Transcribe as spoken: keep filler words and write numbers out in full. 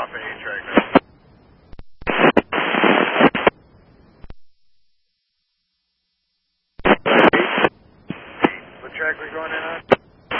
off at eight track now. What track we going in on?